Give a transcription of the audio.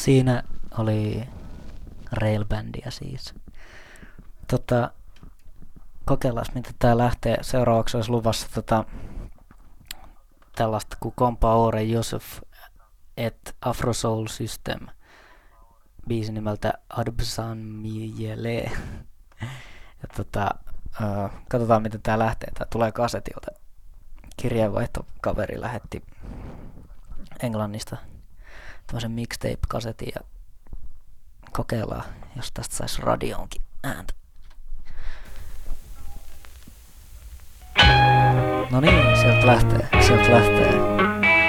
Siinä oli railbandia siis. Kokeillaan mitä tää lähtee. Seuraavaksi olisi luvassa tällaista kuin Compaore Joseph et Afro Soul System. Biisi nimeltä Adbsan Mijele. Ja katsotaan miten tää lähtee. Tää tulee kasetilta. Kirjeenvaihtokaveri lähetti Englannista tämmösen mixtape-kasetin ja kokeillaan, jos tästä saisi radioonkin ääntä. No niin, sieltä lähtee.